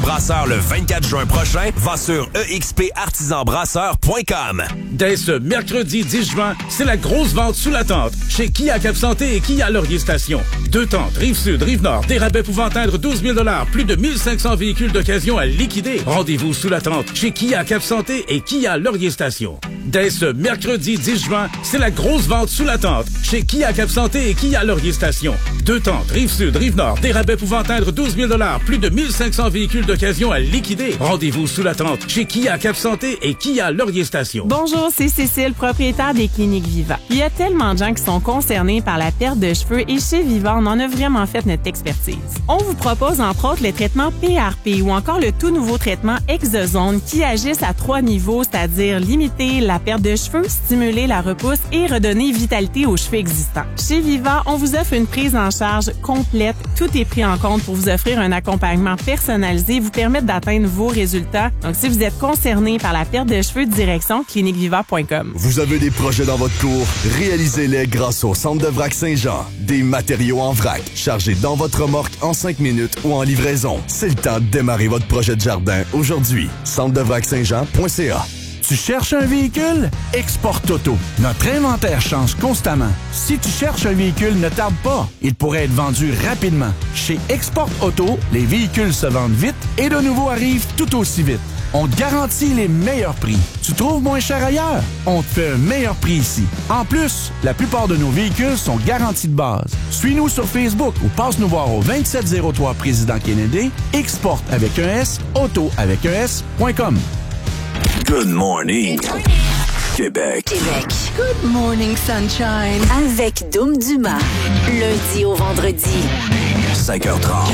Brasseur le 24 juin prochain, va sur expartisanbrasseur.com. Dès ce mercredi 10 juin, c'est la grosse vente sous la tente chez Kia Cap-Santé et Kia Laurier Station. 2 tentes, Rive-Sud, Rive-Nord, des rabais pouvant atteindre 12 000 $, plus de 1500 véhicules d'occasion à liquider. Rendez-vous sous la tente chez Kia Cap-Santé et Kia Laurier Station. Dès ce mercredi 10 juin, c'est la grosse vente sous la tente chez Kia Cap-Santé et Kia Laurier Station. 2 tentes, Rive-Sud, Rive-Nord, des rabais pouvant atteindre 12 000 $, plus de 1500 véhicules d'occasion à liquider. Rendez-vous sous la tente chez Kia Cap-Santé et Kia Laurier Station. Bonjour, c'est Cécile, propriétaire des Cliniques Viva. Il y a tellement de gens qui sont concernés par la perte de cheveux et chez Viva, on en a vraiment fait notre expertise. On vous propose entre autres le traitement PRP ou encore le tout nouveau traitement Exozone qui agissent à 3 niveaux, c'est-à-dire limiter la perte de cheveux, stimuler la repousse et redonner vitalité aux cheveux existants. Chez Viva, on vous offre une prise en charge complète. Tout est pris en compte pour vous offrir un accompagnement personnalisé et vous permettre d'atteindre vos résultats. Donc, si vous êtes concerné par la perte de cheveux, direction cliniqueviva.com. Vous avez des projets dans votre cour? Réalisez-les grâce au Centre de Vrac Saint-Jean. Des matériaux en vrac, chargés dans votre remorque en 5 minutes ou en livraison. C'est le temps de démarrer votre projet de jardin aujourd'hui. centredevrac-saint-jean.ca. Tu cherches un véhicule? Export Auto. Notre inventaire change constamment. Si tu cherches un véhicule, ne tarde pas. Il pourrait être vendu rapidement. Chez Export Auto, les véhicules se vendent vite et de nouveaux arrivent tout aussi vite. On te garantit les meilleurs prix. Tu trouves moins cher ailleurs? On te fait un meilleur prix ici. En plus, la plupart de nos véhicules sont garantis de base. Suis-nous sur Facebook ou passe nous voir au 2703 Président Kennedy, Export avec un S, Auto avec un S.com. Good morning, Québec. Good morning, sunshine. Avec Dom Dumas. Lundi au vendredi. 5h30.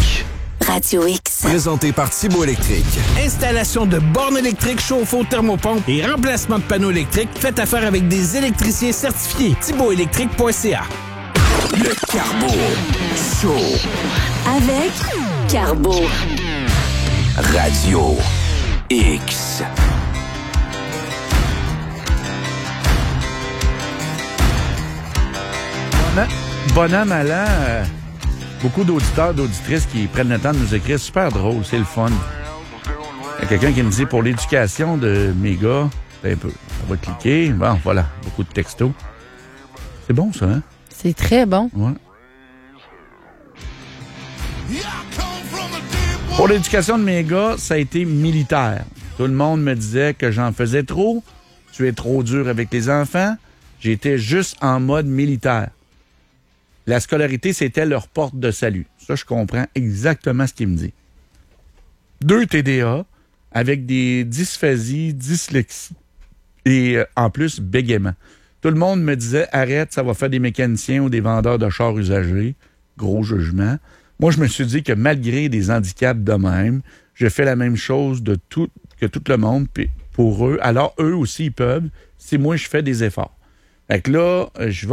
Radio X. Présenté par Thibaut Électrique. Installation de bornes électriques, chauffe-eau, thermopompe et remplacement de panneaux électriques. Faites affaire avec des électriciens certifiés. ThibautElectrique.ca. Le Carbo Show. Avec Carbo. Radio X. Bon an, mal an, beaucoup d'auditeurs, d'auditrices qui prennent le temps de nous écrire. Super drôle, c'est le fun. Il y a quelqu'un qui me dit pour l'éducation de mes gars, un peu. On va cliquer. Bon, voilà, beaucoup de textos. C'est bon, ça, hein? C'est très bon. Ouais. Pour l'éducation de mes gars, ça a été militaire. Tout le monde me disait que j'en faisais trop. Tu es trop dur avec les enfants. J'étais juste en mode militaire. La scolarité, c'était leur porte de salut. Ça, je comprends exactement ce qu'il me dit. 2 TDA avec des dysphasies, dyslexie et en plus, bégaiement. Tout le monde me disait, arrête, ça va faire des mécaniciens ou des vendeurs de chars usagés. Gros jugement. Moi, je me suis dit que malgré des handicaps de même, je fais la même chose que tout le monde pour eux. Alors, eux aussi, ils peuvent. Si moi, je fais des efforts. Fait que là, je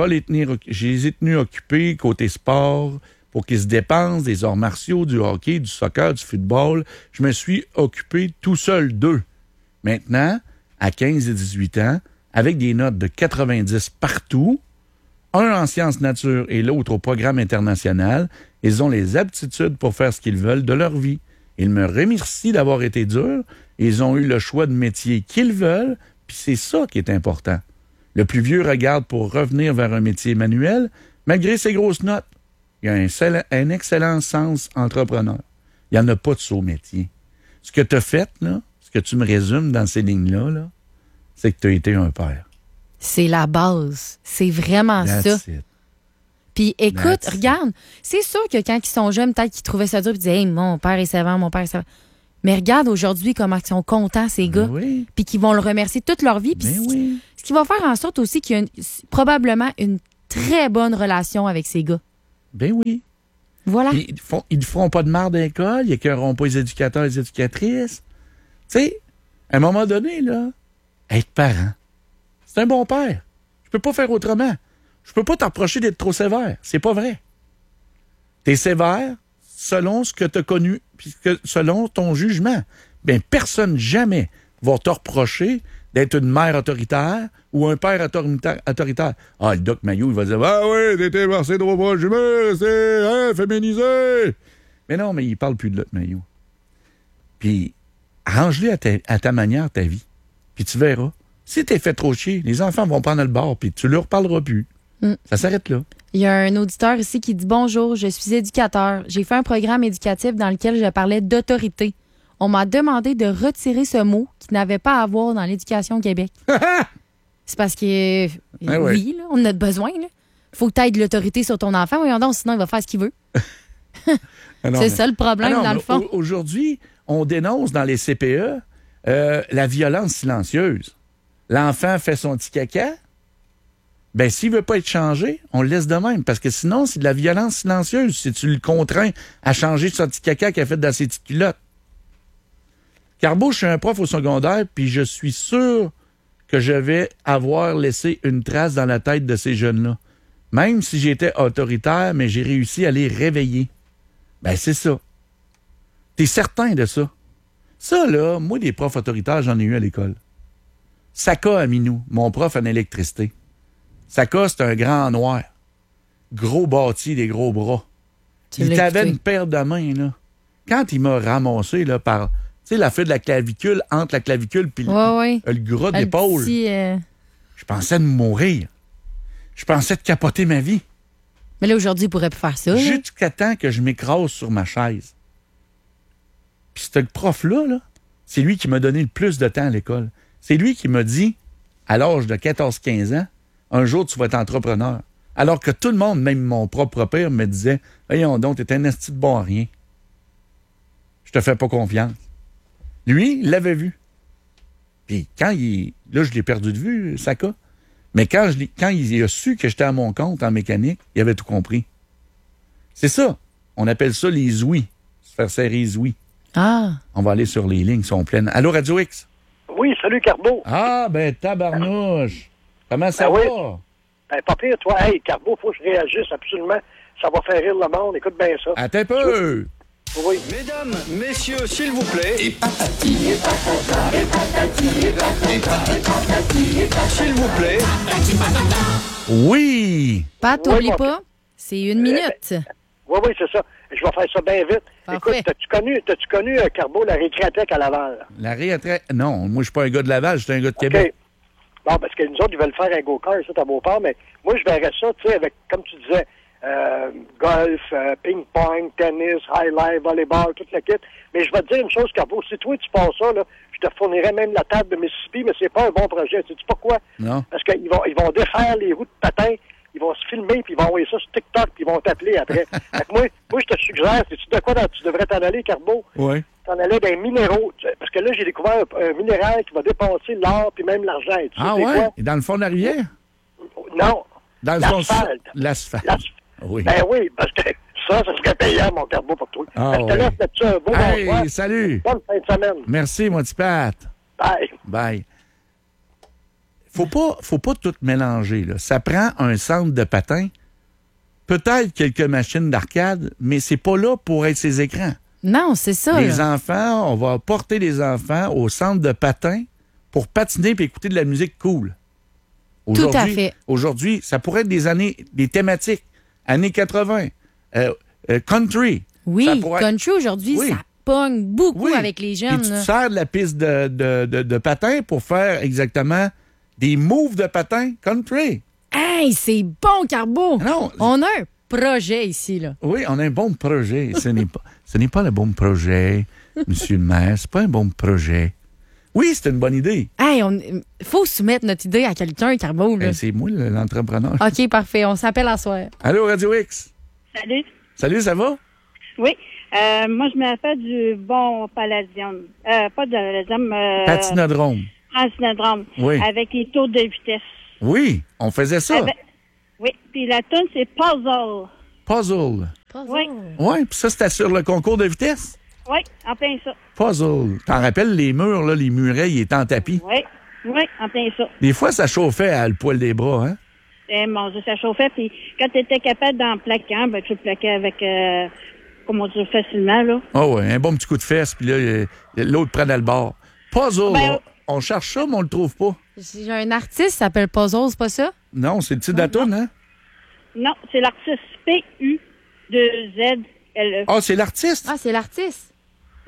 les ai tenus occupés côté sport pour qu'ils se dépensent des arts martiaux, du hockey, du soccer, du football. Je me suis occupé tout seul d'eux. Maintenant, à 15 et 18 ans, avec des notes de 90 partout, un en sciences nature et l'autre au programme international, ils ont les aptitudes pour faire ce qu'ils veulent de leur vie. Ils me remercient d'avoir été durs. Ils ont eu le choix de métier qu'ils veulent, puis c'est ça qui est important. Le plus vieux regarde pour revenir vers un métier manuel, malgré ses grosses notes. Il a un excellent sens entrepreneur. Il n'y en a pas de saut métier. Ce que tu as fait, là, ce que tu me résumes dans ces lignes-là, là, c'est que tu as été un père. C'est la base. C'est vraiment That's ça. it. Puis écoute, regarde, c'est sûr que quand ils sont jeunes, peut-être qu'ils trouvaient ça dur et disaient « Hey, mon père est sévère, mon père est sévère. » Mais regarde aujourd'hui comment ils sont contents, ces gars. Oui. Puis qu'ils vont le remercier toute leur vie. Puis Oui. ce qui va faire en sorte aussi qu'il y a probablement une très bonne relation avec ces gars. Ben oui. Voilà. Ils ne feront pas de marre d'école, ils n'écœureront pas les éducateurs et les éducatrices. Tu sais, à un moment donné, là, être parent, c'est un bon père. Je peux pas faire autrement. Je peux pas t'en reprocher d'être trop sévère. C'est pas vrai. T'es sévère selon ce que t'as connu, puis selon ton jugement. Ben, personne jamais va te reprocher d'être une mère autoritaire ou un père autoritaire. Ah, le Doc Mayou, il va dire « Ah oui, t'étais versé trop proche, c'est féminisé! » Mais non, mais il parle plus de Doc Mayou. Puis, arrange-les à ta manière, ta vie. Puis tu verras. Si t'es fait trop chier, les enfants vont prendre le bord, puis tu leur parleras plus. Ça s'arrête là. Il y a un auditeur ici qui dit « Bonjour, je suis éducateur. J'ai fait un programme éducatif dans lequel je parlais d'autorité. On m'a demandé de retirer ce mot qui n'avait pas à voir dans l'éducation au Québec. » C'est parce que, oui, là, on en a besoin. Il faut que tu aies de l'autorité sur ton enfant. Voyons donc, sinon il va faire ce qu'il veut. C'est ça le problème, dans le fond. Aujourd'hui, on dénonce dans les CPE la violence silencieuse. L'enfant fait son petit caca. Ben, s'il veut pas être changé, on le laisse de même. Parce que sinon, c'est de la violence silencieuse si tu le contrains à changer son petit caca qu'il a fait dans ses petites culottes. Carbo, je suis un prof au secondaire, puis je suis sûr que je vais avoir laissé une trace dans la tête de ces jeunes-là. Même si j'étais autoritaire, mais j'ai réussi à les réveiller. Ben, c'est ça. T'es certain de ça? Ça, là, moi, des profs autoritaires, j'en ai eu à l'école. Saka Aminou, mon prof en électricité. Saka, c'est un grand noir. Gros bâti, des gros bras. Il t'avait une paire de mains, là. Quand il m'a ramassé, là, par... Tu sais, la feuille de la clavicule, entre la clavicule puis le gras de l'épaule. Je pensais de mourir. Je pensais de capoter ma vie. Mais là, aujourd'hui, il pourrait plus faire ça. Jusqu'à temps que je m'écrase sur ma chaise. Puis ce prof-là, là, c'est lui qui m'a donné le plus de temps à l'école. C'est lui qui m'a dit, à l'âge de 14-15 ans, un jour, tu vas être entrepreneur. Alors que tout le monde, même mon propre père, me disait, « Voyons donc, t'es un esti de bon à rien. Je te fais pas confiance. » Lui, il l'avait vu. Puis quand il... Là, je l'ai perdu de vue, Saka. Mais quand il a su que j'étais à mon compte en mécanique, il avait tout compris. C'est ça. On appelle ça les ouïes. Se faire serrer les ouïes. Ah. On va aller sur les lignes, sont pleines. Allô, Radio X? Oui, salut, Carbo. Ah, ben, tabarnouche. Comment ça va? Oui. Ben, pas pire, toi. Hey, Carbo, faut que je réagisse absolument. Ça va faire rire le monde. Écoute bien ça. Attends un peu. Oui. Mesdames, messieurs, s'il vous plaît. Et patati. S'il vous plaît. Oui. Pat, t'oublies pas, c'est 1 minute. Oui, c'est ça. Je vais faire ça bien vite. Parfait. Écoute, t'as-tu connu Carbo, la récréathèque à Laval? La réattraque? Non, moi, je suis pas un gars de Laval, je suis un gars de Québec. Bon, parce que nous autres, ils veulent faire un go-kart, ça, à Beauport, mais moi, je verrais ça, tu sais, avec, comme tu disais, golf, ping-pong, tennis, highlight, volleyball, toute la kit. Mais je vais te dire une chose, Carbo, si toi, tu passes ça, là, je te fournirais même la table de Mississippi, mais c'est pas un bon projet. Sais-tu pourquoi? Non. Parce qu'ils vont défaire les roues de patin, ils vont se filmer, puis ils vont envoyer ça sur TikTok, puis ils vont t'appeler après. Fait que moi, je te suggère, sais-tu de quoi tu devrais t'en aller, Carbo? Oui. T'en allais d'un minéraux. Parce que là, j'ai découvert un minéral qui va dépasser l'or puis même l'argent. Tu sais ouais? quoi? Et dans le fond de la rivière? Non. Dans le fond, l'asphalte. Oui. Ben oui, parce que ça serait payant, mon Carbo, pour toi. Ah, je te laisse là-dessus un beau bonsoir. Salut. Bonne fin de semaine. Merci, mon petit Pat. Bye. Bye. Faut pas tout mélanger, là. Ça prend un centre de patin, peut-être quelques machines d'arcade, mais c'est pas là pour être ses écrans. Non, c'est ça. Les enfants, on va porter les enfants au centre de patin pour patiner et écouter de la musique cool. Tout à fait. Aujourd'hui, ça pourrait être des thématiques. Années 80, country. Oui, country aujourd'hui, ça pogne beaucoup avec les jeunes. Et tu te sers de la piste de patin pour faire exactement des moves de patin country. Hey, c'est bon, Carbo! Non, on a un projet ici, là. Oui, on a un bon projet. Ce n'est pas le bon projet, monsieur le maire. C'est pas un bon projet. Oui, c'est une bonne idée. Hey, faut soumettre notre idée à quelqu'un, Carbo. Là. C'est moi l'entrepreneur. OK, parfait. On s'appelle à soir. Allô, Radio X. Salut. Salut, ça va? Oui. Moi, je me fais du bon palladium. Pas de palladium. Patinodrome. Patinodrome. Oui. Avec les tours de vitesse. Oui, on faisait ça. Oui. Puis la toune, c'est Puzzle. Puzzle. Oui. Oui, puis ça, c'était sur le concours de vitesse? Oui, en plein ça. Puzzle. T'en rappelles les murs, là, les murets, ils étaient en tapis? Oui, en plein ça. Des fois, ça chauffait à le poil des bras, hein? Mon Dieu, ça chauffait. Puis quand tu étais capable d'en plaquer un, ben, tu le plaquais avec, comment dire, facilement, là. Ah oui, un bon petit coup de fesse, puis là, l'autre prenait le bord. Puzzle, là, on cherche ça, mais on le trouve pas. J'ai un artiste qui s'appelle Puzzle, c'est pas ça? Non, c'est le titre de la toune, hein? Non, c'est l'artiste P-U-2-Z-L-E. Ah, c'est l'artiste? Ah, c'est l'artiste.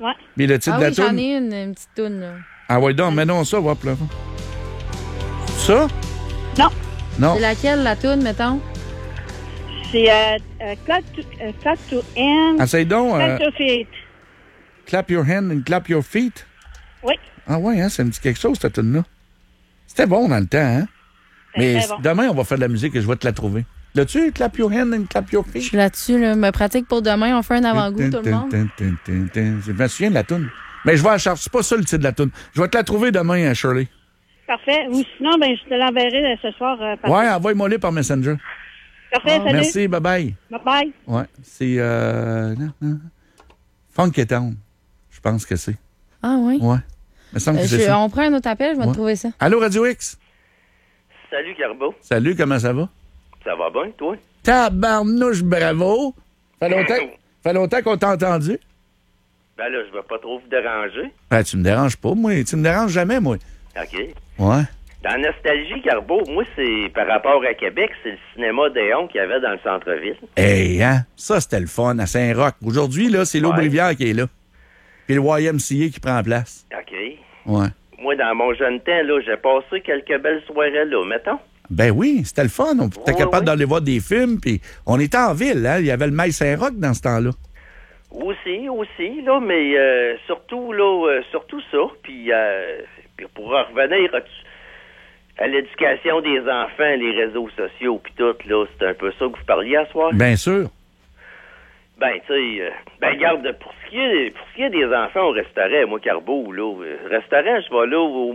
Ouais. Mais le titre Ah de la oui, j'en toune? ai une petite toune, là. Ah ouais, donc, mais non, ça, va, là. Ça? Non. Non. C'est laquelle, la toune, mettons? C'est clap to hand. Essaye donc. Clap to feet. Clap your hand and clap your feet. Oui. Ah ouais, hein, ça me dit quelque chose, cette tune-là. C'était bon dans le temps, hein? Mais très bon. demain, on va faire de la musique et je vais te la trouver. L'as-tu, clap your hand and clap your feet? Je suis là-dessus, là. Me pratique pour demain. On fait un avant-goût, tout le monde. Je me souviens de la toune. Mais je vais à charge. C'est pas ça le titre de la toune. Je vais te la trouver demain, Shirley. Parfait. Ou sinon, ben, je te l'enverrai ce soir. Par Ouais, envoie-moi les par Messenger. Parfait, salut. Merci, bye-bye. Bye-bye. Ouais, c'est Funky Town. Je pense que c'est. Ah oui? Ouais. Il me semble que c'est ça. On prend un autre appel, je vais Ouais. te trouver ça. Allô, Radio X? Salut, Carbo. Salut, comment ça va? Ça va bien, toi? Tabarnouche, bravo! Fait longtemps qu'on t'a entendu. Ben là, je vais pas trop vous déranger. Ben, tu me déranges pas, moi. Tu me déranges jamais, moi. OK. Ouais. Dans Nostalgie, Carbo, moi, c'est par rapport à Québec, c'est le cinéma Déon qu'il y avait dans le centre-ville. Hey, hein? Ça, c'était le fun à Saint-Roch. Aujourd'hui, là, c'est l'Aube-Rivière qui est là. Puis le YMCA qui prend place. OK. Ouais. Moi, dans mon jeune temps, là, j'ai passé quelques belles soirées là, mettons. Ben oui, c'était le fun. On était capable d'aller voir des films, puis on était en ville, hein? Il y avait le Mail Saint-Roch dans ce temps-là. Aussi, là, mais surtout ça. Puis pour revenir à l'éducation des enfants, les réseaux sociaux, puis tout, là, c'est un peu ça que vous parliez à soir? Bien sûr. Ben, tu sais, regarde, pour ce qui est des enfants au restaurant, moi, Carbo, là, restaurant, je vais là,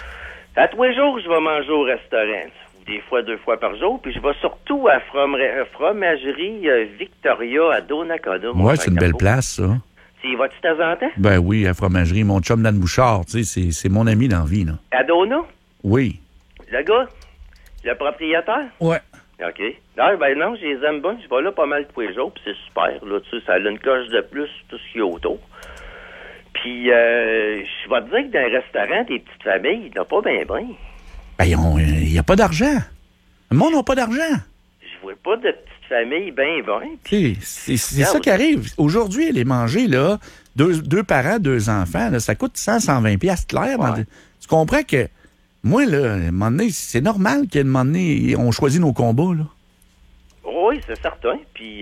à tous les jours, je vais manger au restaurant. Des fois, 2 fois par jour, puis je vais surtout à Fromagerie Victoria à Donnacona. Ouais, c'est une belle place, ça. Tu y vas-tu de temps en temps? Ben oui, à Fromagerie. Mon chum Dan Bouchard, tu sais, c'est mon ami dans la vie, là. À Donna? Oui. Le gars? Le propriétaire? Ouais. OK. Non, je les aime bien. Je vais là pas mal tous les jours, puis c'est super. Là, tu sais, ça a une coche de plus, tout ce qu'il y a autour. Puis, je vais te dire que dans un restaurant, des petites familles, il n'y en a pas bien. Ben, il n'y a pas d'argent. Le monde n'a pas d'argent. Je vois pas de petites familles bien. C'est ça qui arrive. Aujourd'hui, les manger, là, deux parents, 2 enfants, là, ça coûte 120 piastres clair. Ouais. Tu comprends que, moi, là, à un moment donné, c'est normal qu'à un moment donné, on choisit nos combats, là. Oui, c'est certain. Puis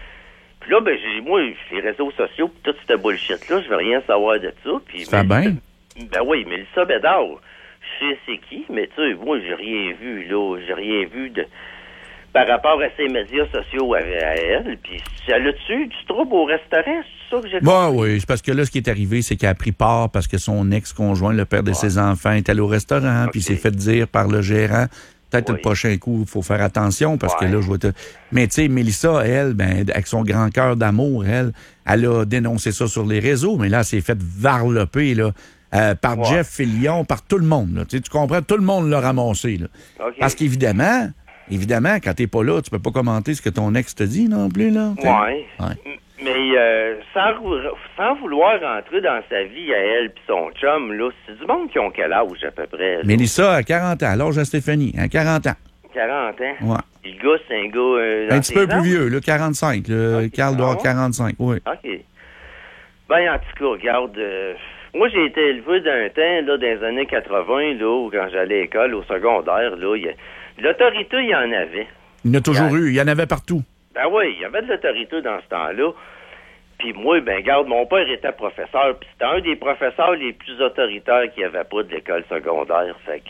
là, ben, moi, les réseaux sociaux, pis toute cette bullshit-là, je veux rien savoir de ça. Puis, Ça va bien? Ben oui, Mélissa Bédard, je sais c'est qui, mais tu sais, moi, j'ai rien vu, là. J'ai rien vu de par rapport à ses médias sociaux à elle. Puis, elle a-tu du trouble au restaurant? C'est ça que j'ai Bon, oui, c'est parce que là, ce qui est arrivé, c'est qu'elle a pris part parce que son ex-conjoint, le père de ses enfants, est allé au restaurant, puis il s'est fait dire par le gérant, peut-être le prochain coup, il faut faire attention parce que là, je vois... Mais tu sais, Mélissa, elle, ben, avec son grand cœur d'amour, elle a dénoncé ça sur les réseaux, mais là, elle s'est fait varloper, là, par Jeff Fillion, par tout le monde, là. Tu comprends? Tout le monde l'a ramassé, là. Parce qu'évidemment, quand t'es pas là, tu peux pas commenter ce que ton ex te dit non plus, là. Ouais. Mais sans vouloir rentrer dans sa vie à elle puis son chum, là, c'est du monde qui ont quel âge à peu près? Là? Mélissa a 40 ans, l'âge à Stéphanie, hein, 40 ans. 40 ans? Ouais. Puis le gars, c'est un gars... Un petit peu plus vieux, là, 45. Carl doit avoir 45, oui. OK. Ben, en tout cas, regarde... moi, j'ai été élevé d'un temps, là, dans les années 80, là, où quand j'allais à l'école, au secondaire, là, l'autorité, il y en avait. Il y en a toujours eu, il y en avait partout. Ben oui, il y avait de l'autorité dans ce temps-là. Puis moi, ben garde, mon père était professeur, puis c'était un des professeurs les plus autoritaires qu'il n'y avait pas de l'école secondaire. Fait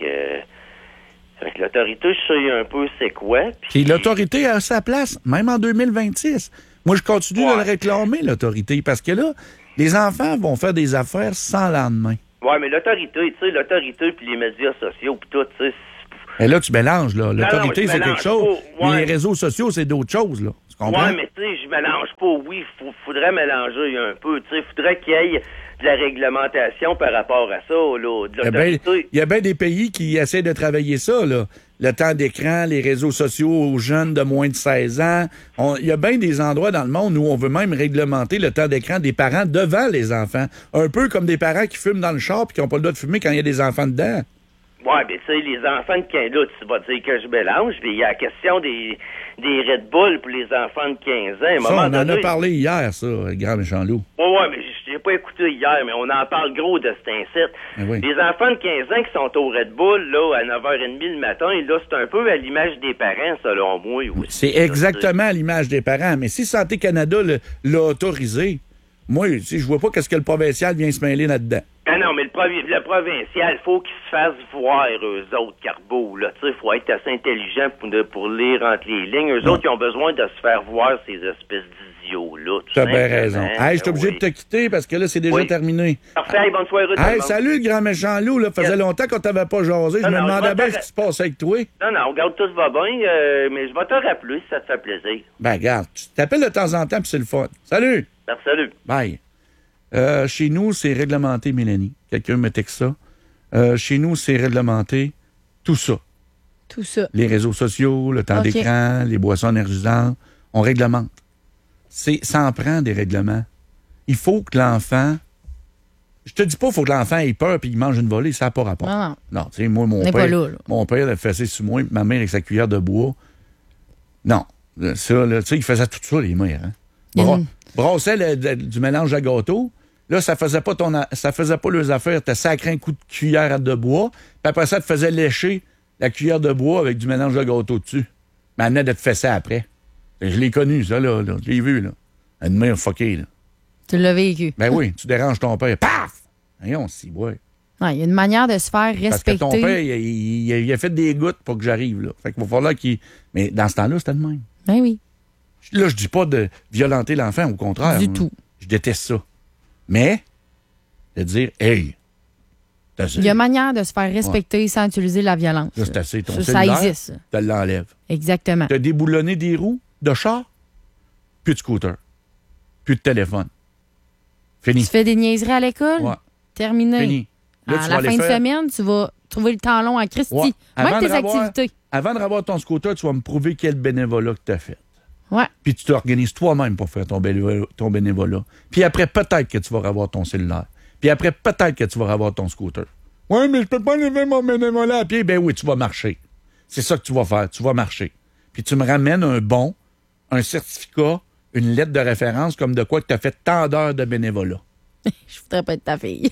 que l'autorité, je sais un peu c'est quoi. Puis l'autorité a sa place, même en 2026. Moi, je continue de le réclamer, l'autorité, parce que là, les enfants vont faire des affaires sans lendemain. Ouais, mais l'autorité, tu sais, l'autorité puis les médias sociaux, puis tout, tu sais... Et là, tu mélanges, là. L'autorité, c'est quelque chose, pas, mais les réseaux sociaux, c'est d'autres choses, là. Tu comprends? Ouais, mais tu sais, je mélange pas. Oui, faudrait mélanger un peu. Tu sais, faudrait qu'il y ait de la réglementation par rapport à ça, là. De l'autorité. Il y a bien des pays qui essaient de travailler ça, là. Le temps d'écran, les réseaux sociaux aux jeunes de moins de 16 ans. Il y a bien des endroits dans le monde où on veut même réglementer le temps d'écran des parents devant les enfants. Un peu comme des parents qui fument dans le char et qui n'ont pas le droit de fumer quand il y a des enfants dedans. Ouais, mais tu sais, les enfants de là, tu vas dire que je mélange, mais il y a la question des des Red Bull pour les enfants de 15 ans. À un Ça, moment on en donné, a parlé hier, ça, grand méchant loup. Ouais, mais j'ai pas écouté hier, mais on en parle gros de cet incite. Oui. Les enfants de 15 ans qui sont au Red Bull, là, à 9h30 le matin, et là, c'est un peu à l'image des parents, selon moi. Oui. C'est exactement à l'image des parents. Mais si Santé Canada l'a autorisé, moi, je vois pas qu'est-ce que le provincial vient se mêler là-dedans. Ah non, mais le provincial, faut qu'ils se fassent voir, eux autres, Carbo, là. Tu sais, faut être assez intelligent pour lire entre les lignes. Eux autres, ils ont besoin de se faire voir ces espèces d'idiots-là. Tu as bien raison. Hey, je suis obligé de te quitter parce que là, c'est déjà terminé. Parfait, hey, bonne soirée. Hey, salut, le grand méchant loup, là. Faisait longtemps qu'on t'avait pas jasé. Je me demandais bien ce qui se passe avec toi. Non, regarde, tout va bien, mais je vais te rappeler si ça te fait plaisir. Ben, regarde, tu t'appelles de temps en temps, puis c'est le fun. Salut! Salut. Bye. Chez nous, c'est réglementé, Mélanie. Quelqu'un me texte ça. Chez nous, c'est réglementé tout ça. Tout ça. Les réseaux sociaux, le temps d'écran, les boissons énergisantes. On réglemente. Ça en prend des règlements. Il faut que l'enfant... Je te dis pas qu'il faut que l'enfant ait peur et qu'il mange une volée. Ça n'a pas rapport. Non, tu sais, moi, mon père a fessé sur moi, ma mère avec sa cuillère de bois. Non. Ça, là, tu sais, il faisait tout ça, les mères. Hein? Brassait du mélange à gâteau. Là, ça faisait pas leurs affaires. T'as sacré un coup de cuillère de bois. Puis après ça, tu faisais lécher la cuillère de bois avec du mélange de gâteau dessus. Mais elle venait de te fesser après. Je l'ai connu, ça, là. Je l'ai vu, là. Une mère fuckée, là. Tu l'as vécu. Ben oui, tu déranges ton père. Paf! Voyons, si, ouais. Il y a une manière de se faire respecter. Parce que ton père, il a fait des gouttes pour que j'arrive, là. Fait qu'il va falloir qu'il... Mais dans ce temps-là, c'était le même. Ben oui. Là, je dis pas de violenter l'enfant, au contraire. Du tout. Je déteste ça. Mais, de dire, hey, t'as assez. Il y a manière de se faire respecter sans utiliser la violence. Là, c'est assez. Ton ça cellulaire, existe. tu l'enlèves. Exactement. T'as déboulonné des roues de char, plus de scooter, plus de téléphone. Fini. Tu fais des niaiseries à l'école? Ouais. Terminé. Fini. Là, à la fin de semaine, tu vas trouver le temps long à Christy. Ouais. Même tes activités. Avant de revoir ton scooter, tu vas me prouver quel bénévolat que tu as fait. Ouais. Puis tu t'organises toi-même pour faire ton bénévolat. Puis après, peut-être que tu vas revoir ton cellulaire. Puis après, peut-être que tu vas revoir ton scooter. Oui, mais je peux pas lever mon bénévolat à pied. Ben oui, tu vas marcher. C'est ça que tu vas faire. Tu vas marcher. Puis tu me ramènes un certificat, une lettre de référence comme de quoi que tu as fait tant d'heures de bénévolat. Je voudrais pas être ta fille.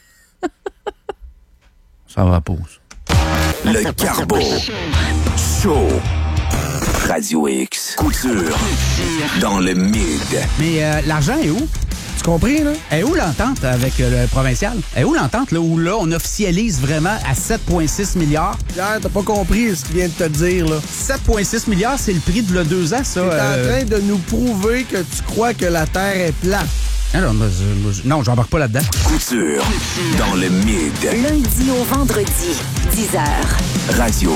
Ça va à pause. Le Carbo Show. Radio X. Couture. Dans le mid. Mais l'argent est où? Tu compris, là? Est où l'entente avec le provincial? Est où l'entente, là, où là, on officialise vraiment à 7,6 milliards? Pierre, t'as pas compris ce qu'il vient de te dire, là. 7,6 milliards, c'est le prix de 2 ans, ça. T'es en train de nous prouver que tu crois que la Terre est plate. Alors, non, j'embarque pas là-dedans. Couture. Dans le mid. Lundi au vendredi, 10h. Radio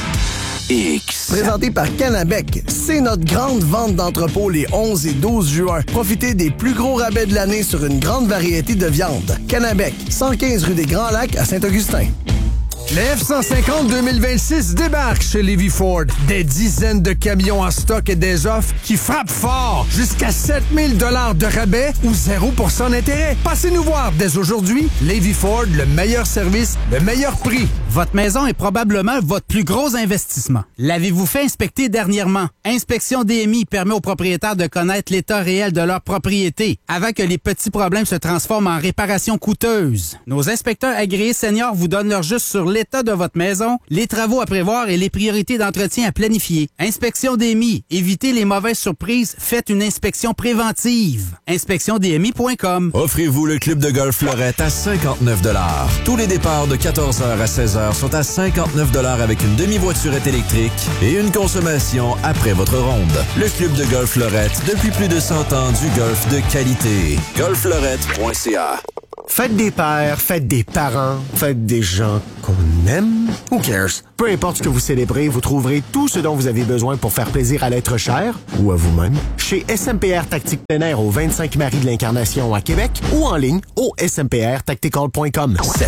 X. Présenté par Canabec, c'est notre grande vente d'entrepôt les 11 et 12 juin. Profitez des plus gros rabais de l'année sur une grande variété de viandes. Canabec, 115 rue des Grands Lacs à Saint-Augustin. Le F-150 2026 débarque chez Levy Ford. Des dizaines de camions en stock et des offres qui frappent fort. Jusqu'à 7000 $ de rabais ou 0% d'intérêt. Passez nous voir dès aujourd'hui. Levy Ford, le meilleur service, le meilleur prix. Votre maison est probablement votre plus gros investissement. L'avez-vous fait inspecter dernièrement? Inspection DMI permet aux propriétaires de connaître l'état réel de leur propriété avant que les petits problèmes se transforment en réparations coûteuses. Nos inspecteurs agréés seniors vous donnent leur juste sur l'état de votre maison, les travaux à prévoir et les priorités d'entretien à planifier. Inspection DMI. Évitez les mauvaises surprises. Faites une inspection préventive. InspectionDMI.com. Offrez-vous le club de golf Fleurette à 59 $. Tous les départs de 14h à 16h sont à 59 $ avec une demi-voiturette électrique et une consommation après votre ronde. Le club de golf Fleurette, depuis plus de 100 ans, du golf de qualité. golffleurette.ca. Faites des pères, faites des parents, faites des gens qu'on aime. Who cares? Peu importe ce que vous célébrez, vous trouverez tout ce dont vous avez besoin pour faire plaisir à l'être cher ou à vous-même chez SMPR Tactique plein air au 25 Marie de l'Incarnation à Québec ou en ligne au smprtactical.com.